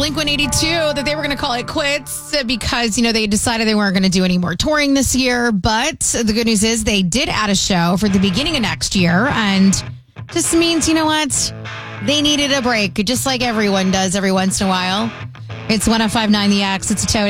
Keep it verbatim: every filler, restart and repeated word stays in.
Blink one eighty-two that they were going to call it quits because, you know, they decided they weren't going to do any more touring this year. But the good news is they did add a show for the beginning of next year. And this means, you know what? They needed a break, just like everyone does every once in a while. It's one oh five point nine The X. It's a total.